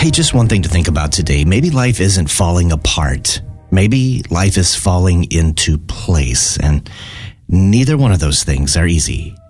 Hey, just one thing to think about today. Maybe life isn't falling apart. Maybe life is falling into place, and neither one of those things are easy.